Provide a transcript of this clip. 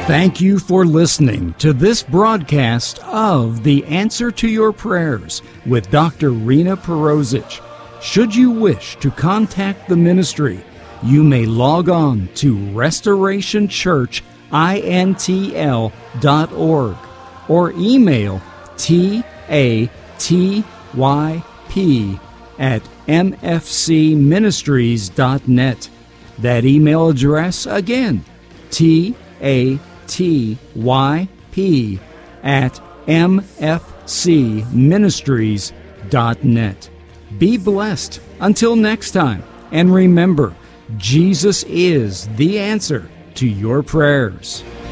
Thank you for listening to this broadcast of The Answer to Your Prayers with Dr. Rena Perosic. Should you wish to contact the ministry, you may log on to restorationchurchintl.org or email tatyp@mfcministries.net. That email address again, tatyp@mfcministries.net. Be blessed until next time, and remember, Jesus is the answer to your prayers.